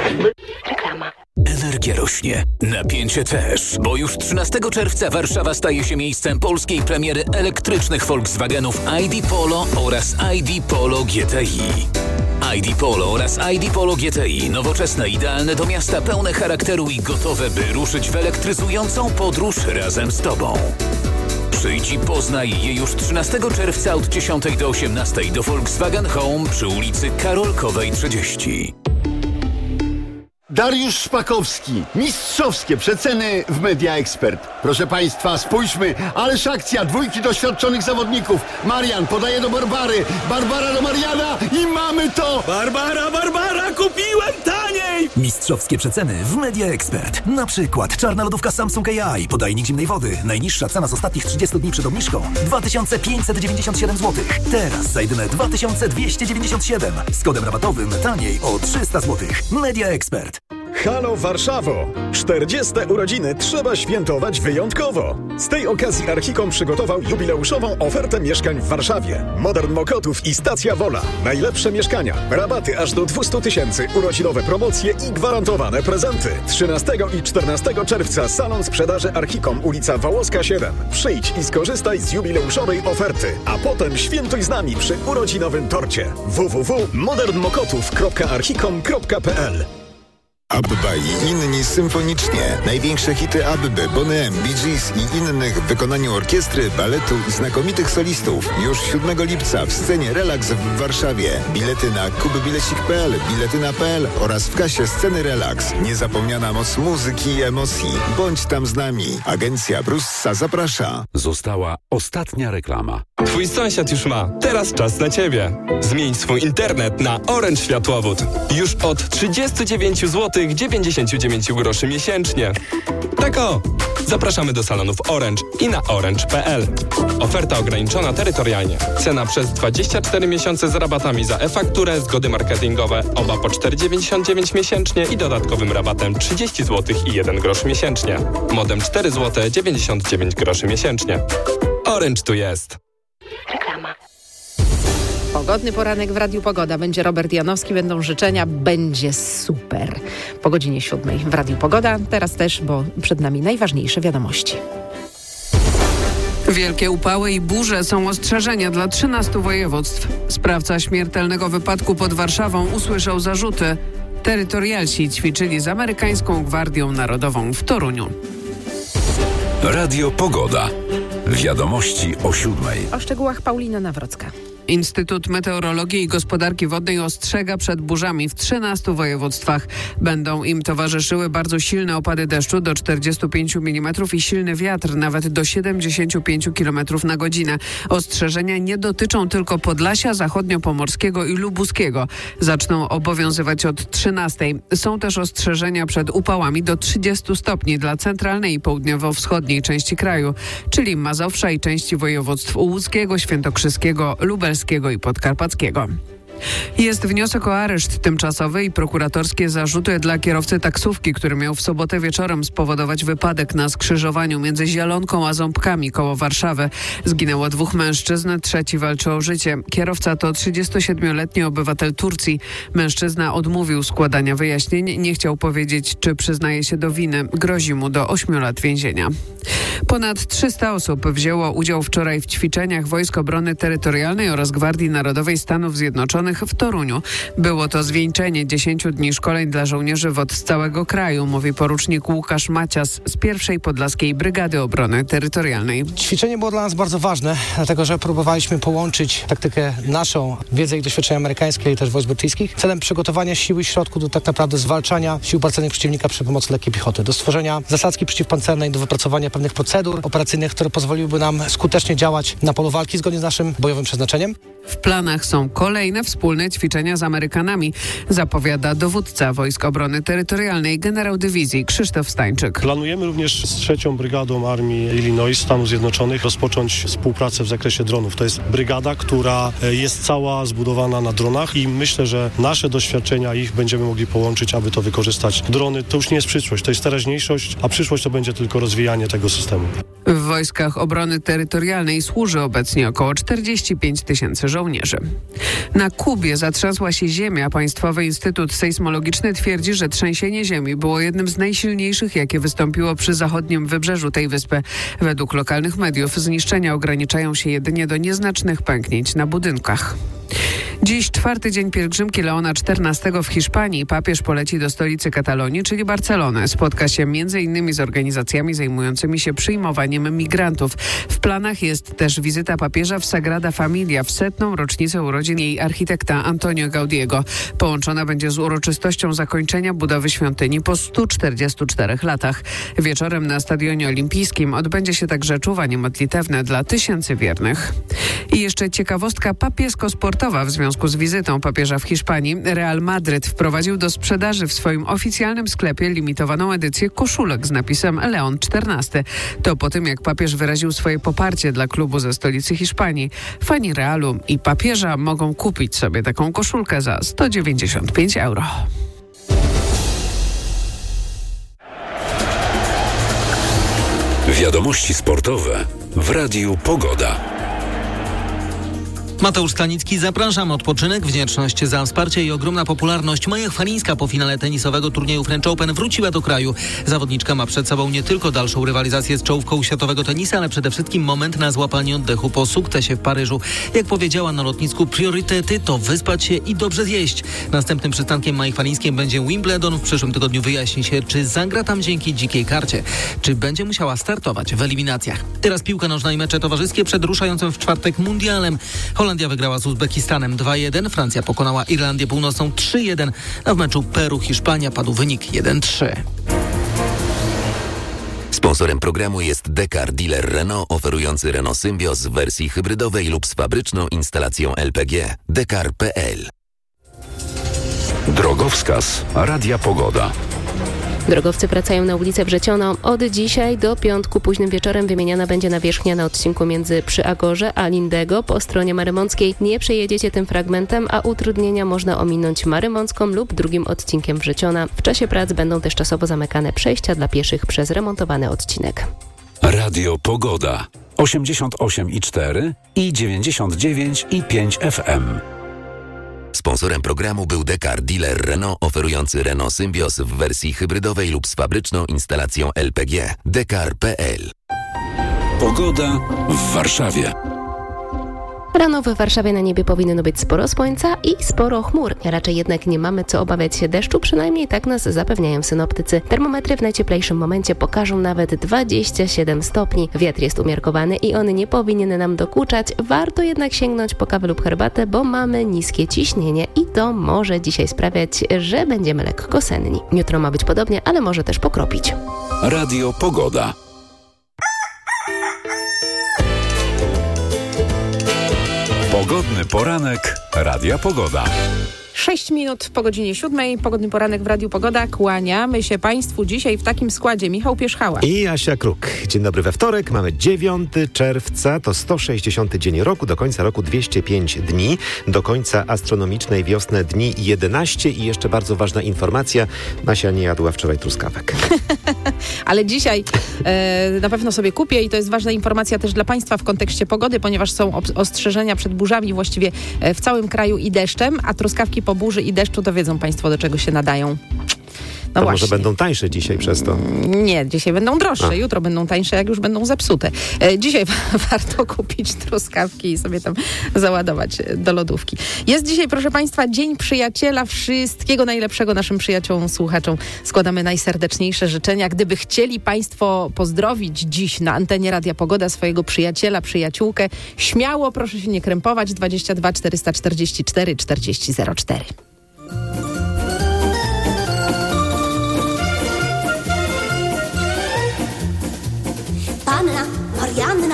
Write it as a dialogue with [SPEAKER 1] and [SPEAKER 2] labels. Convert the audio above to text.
[SPEAKER 1] Reklama.
[SPEAKER 2] Energia rośnie, napięcie też, bo już 13 czerwca Warszawa staje się miejscem polskiej premiery elektrycznych Volkswagenów ID Polo oraz ID Polo GTI. ID Polo oraz ID Polo GTI, nowoczesne, idealne do miasta, pełne charakteru i gotowe, by ruszyć w elektryzującą podróż razem z Tobą. Przyjdź i poznaj je już 13 czerwca od 10 do 18 do Volkswagen Home przy ulicy Karolkowej 30.
[SPEAKER 3] Dariusz Szpakowski. Mistrzowskie przeceny w Media Expert. Proszę Państwa, spójrzmy, ależ akcja, dwójki doświadczonych zawodników. Marian podaje do Barbary, Barbara do Mariana i mamy to!
[SPEAKER 4] Barbara, kupiłem taniej!
[SPEAKER 5] Mistrzowskie przeceny w Media Expert. Na przykład czarna lodówka Samsung AI, podajnik zimnej wody. Najniższa cena z ostatnich 30 dni przed obniżką 2597 zł. Teraz za jedyne 2297. Z kodem rabatowym taniej o 300 zł. Media Expert.
[SPEAKER 6] Halo Warszawo! 40. urodziny trzeba świętować wyjątkowo. Z tej okazji Archicom przygotował jubileuszową ofertę mieszkań w Warszawie. Modern Mokotów i Stacja Wola. Najlepsze mieszkania, rabaty aż do 200 000, urodzinowe promocje i gwarantowane prezenty. 13 i 14 czerwca salon sprzedaży Archicom, ulica Wałowska 7. Przyjdź i skorzystaj z jubileuszowej oferty, a potem świętuj z nami przy urodzinowym torcie. www.modernmokotów.archicom.pl.
[SPEAKER 7] Abba i inni symfonicznie. Największe hity Abby, Boney M, Bee Gees i innych w wykonaniu orkiestry, baletu i znakomitych solistów. Już 7 lipca w scenie Relax w Warszawie. Bilety na kubbilecik.pl, biletyna.pl oraz w kasie Sceny Relax. Niezapomniana moc muzyki i emocji. Bądź tam z nami. Agencja Brussa zaprasza.
[SPEAKER 8] Została ostatnia reklama.
[SPEAKER 4] Twój sąsiad już ma. Teraz czas na Ciebie. Zmień swój internet na Orange Światłowód. Już od 39 zł 99 groszy miesięcznie. Tak o! Zapraszamy do salonów Orange i na orange.pl. Oferta ograniczona terytorialnie. Cena przez 24 miesiące z rabatami za e-fakturę, zgody marketingowe, oba po 4,99 miesięcznie i dodatkowym rabatem 30 zł i 1 grosz miesięcznie. Modem 4 zł 99 groszy miesięcznie. Orange tu jest.
[SPEAKER 1] Reklama.
[SPEAKER 9] Pogodny poranek w Radiu Pogoda. Będzie Robert Janowski, będą życzenia, będzie super. Po godzinie 7 w Radiu Pogoda. Teraz też, bo przed nami najważniejsze wiadomości.
[SPEAKER 10] Wielkie upały i burze są ostrzeżenia dla 13 województw. Sprawca śmiertelnego wypadku pod Warszawą usłyszał zarzuty. Terytorialsi ćwiczyli z amerykańską Gwardią Narodową w Toruniu.
[SPEAKER 8] Radio Pogoda. Wiadomości o 7.
[SPEAKER 9] O szczegółach Paulina Nawrocka.
[SPEAKER 10] Instytut Meteorologii i Gospodarki Wodnej ostrzega przed burzami w 13 województwach. Będą im towarzyszyły bardzo silne opady deszczu do 45 mm i silny wiatr nawet do 75 km na godzinę. Ostrzeżenia nie dotyczą tylko Podlasia, Zachodniopomorskiego i Lubuskiego. Zaczną obowiązywać od 13. Są też ostrzeżenia przed upałami do 30 stopni dla centralnej i południowo-wschodniej części kraju, czyli Mazowsza i części województw łódzkiego, świętokrzyskiego, lubelskiego i podkarpackiego. Jest wniosek o areszt tymczasowy i prokuratorskie zarzuty dla kierowcy taksówki, który miał w sobotę wieczorem spowodować wypadek na skrzyżowaniu między Zielonką a Ząbkami koło Warszawy. Zginęło 2 mężczyzn, trzeci walczy o życie. Kierowca to 37-letni obywatel Turcji. Mężczyzna odmówił składania wyjaśnień, nie chciał powiedzieć, czy przyznaje się do winy. Grozi mu do 8 lat więzienia. Ponad 300 osób wzięło udział wczoraj w ćwiczeniach Wojsk Obrony Terytorialnej oraz Gwardii Narodowej Stanów Zjednoczonych w Toruniu. Było to zwieńczenie 10 dni szkoleń dla żołnierzy WOT z całego kraju, mówi porucznik Łukasz Macias z 1. Podlaskiej Brygady Obrony Terytorialnej.
[SPEAKER 11] Ćwiczenie było dla nas bardzo ważne, dlatego że próbowaliśmy połączyć taktykę naszą, wiedzę i doświadczenia amerykańskie i też wojsk brytyjskich, celem przygotowania siły i środków do tak naprawdę zwalczania sił pancernych przeciwnika przy pomocy lekkiej piechoty, do stworzenia zasadzki przeciwpancernej, do wypracowania pewnych procedur operacyjnych, które pozwoliłyby nam skutecznie działać na polu walki zgodnie z naszym bojowym przeznaczeniem.
[SPEAKER 10] W planach są kolejne wspólne ćwiczenia z Amerykanami, zapowiada dowódca Wojsk Obrony Terytorialnej, generał dywizji Krzysztof Stańczyk.
[SPEAKER 12] Planujemy również z 3. Brygadą Armii Illinois Stanów Zjednoczonych rozpocząć współpracę w zakresie dronów. To jest brygada, która jest cała zbudowana na dronach i myślę, że nasze doświadczenia ich będziemy mogli połączyć, aby to wykorzystać. Drony to już nie jest przyszłość, to jest teraźniejszość, a przyszłość to będzie tylko rozwijanie tego systemu.
[SPEAKER 10] W Wojskach Obrony Terytorialnej służy obecnie około 45 000 żołnierzy. Na Kubie zatrzasła się ziemia. Państwowy Instytut Sejsmologiczny twierdzi, że trzęsienie ziemi było jednym z najsilniejszych, jakie wystąpiło przy zachodnim wybrzeżu tej wyspy. Według lokalnych mediów zniszczenia ograniczają się jedynie do nieznacznych pęknięć na budynkach. Dziś 4. dzień pielgrzymki Leona XIV w Hiszpanii. Papież poleci do stolicy Katalonii, czyli Barcelony. Spotka się m.in. z organizacjami zajmującymi się przyjmowaniem migrantów. W planach jest też wizyta papieża w Sagrada Familia w 100. rocznicę urodzin jej architekta Antonio Gaudiego. Połączona będzie z uroczystością zakończenia budowy świątyni po 144 latach. Wieczorem na Stadionie Olimpijskim odbędzie się także czuwanie modlitewne dla tysięcy wiernych. I jeszcze ciekawostka papiesko-sportowa w związku z wizytą papieża w Hiszpanii. Real Madryt wprowadził do sprzedaży w swoim oficjalnym sklepie limitowaną edycję koszulek z napisem Leon XIV. To po tym, jak papież wyraził swoje poparcie dla klubu ze stolicy Hiszpanii. Fani Realu i papieża mogą kupić sobie taką koszulkę za 195 €.
[SPEAKER 8] Wiadomości sportowe w Radiu Pogoda.
[SPEAKER 1] Mateusz Stanicki, zapraszam. Odpoczynek, wdzięczność za wsparcie i ogromna popularność. Maja Chwalińska po finale tenisowego turnieju French Open wróciła do kraju. Zawodniczka ma przed sobą nie tylko dalszą rywalizację z czołówką światowego tenisa, ale przede wszystkim moment na złapanie oddechu po sukcesie w Paryżu. Jak powiedziała na lotnisku, priorytety to wyspać się i dobrze zjeść. Następnym przystankiem Mai Chwalińskiej będzie Wimbledon. W przyszłym tygodniu wyjaśni się, czy zagra tam dzięki dzikiej karcie, czy będzie musiała startować w eliminacjach. Teraz piłka nożna i mecze towarzyskie przed ruszającym w czwartek mundialem. Holandia wygrała z Uzbekistanem 2-1, Francja pokonała Irlandię Północną 3-1, a w meczu Peru-Hiszpania padł wynik 1-3.
[SPEAKER 13] Sponsorem programu jest Dekar, dealer Renault oferujący Renault Symbioz w wersji hybrydowej lub z fabryczną instalacją LPG. Dekar.pl.
[SPEAKER 8] Drogowskaz Radia Pogoda.
[SPEAKER 14] Drogowcy wracają na ulicę Wrzecioną. Od dzisiaj do piątku późnym wieczorem wymieniana będzie nawierzchnia na odcinku między Przyagorze a Lindego po stronie marymąckiej. Nie przejedziecie tym fragmentem, a utrudnienia można ominąć marymącką lub drugim odcinkiem Wrzeciona. W czasie prac będą też czasowo zamykane przejścia dla pieszych przez remontowany odcinek.
[SPEAKER 8] Radio Pogoda 88,4 i 99,5 FM.
[SPEAKER 13] Sponsorem programu był Dekar, dealer Renault oferujący Renault Symbioz w wersji hybrydowej lub z fabryczną instalacją LPG. Dekar.pl.
[SPEAKER 8] Pogoda w Warszawie.
[SPEAKER 14] Rano w Warszawie na niebie powinno być sporo słońca i sporo chmur. Raczej jednak nie mamy co obawiać się deszczu, przynajmniej tak nas zapewniają synoptycy. Termometry w najcieplejszym momencie pokażą nawet 27 stopni. Wiatr jest umiarkowany i on nie powinien nam dokuczać. Warto jednak sięgnąć po kawę lub herbatę, bo mamy niskie ciśnienie i to może dzisiaj sprawiać, że będziemy lekko senni. Jutro ma być podobnie, ale może też pokropić.
[SPEAKER 8] Radio Pogoda. Pogodny poranek Radia Pogoda.
[SPEAKER 9] 6 minut po godzinie 7. Pogodny poranek w Radiu Pogoda. Kłaniamy się Państwu dzisiaj w takim składzie. Michał Pierzchała
[SPEAKER 15] i Asia Kruk. Dzień dobry we wtorek. Mamy 9 czerwca. To 160 dzień roku. Do końca roku 205 dni. Do końca astronomicznej wiosny dni 11. I jeszcze bardzo ważna informacja. Asia nie jadła wczoraj truskawek.
[SPEAKER 9] Ale dzisiaj na pewno sobie kupię i to jest ważna informacja też dla Państwa w kontekście pogody, ponieważ są ostrzeżenia przed burzami właściwie w całym kraju i deszczem, a truskawki po burzy i deszczu to wiedzą Państwo, do czego się nadają.
[SPEAKER 15] No to może będą tańsze dzisiaj przez to?
[SPEAKER 9] Nie, dzisiaj będą droższe, jutro będą tańsze, jak już będą zepsute. Dzisiaj warto kupić truskawki i sobie tam załadować do lodówki. Jest dzisiaj, proszę Państwa, Dzień Przyjaciela. Wszystkiego najlepszego naszym przyjaciołom, słuchaczom. Składamy najserdeczniejsze życzenia. Gdyby chcieli Państwo pozdrowić dziś na antenie Radia Pogoda swojego przyjaciela, przyjaciółkę, śmiało, proszę się nie krępować. 22 444 40 04.